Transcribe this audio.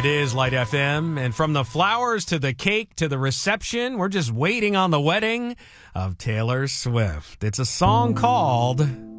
It is Light FM, and from the flowers to the cake to the reception, we're just waiting on the wedding of Taylor Swift. It's a song called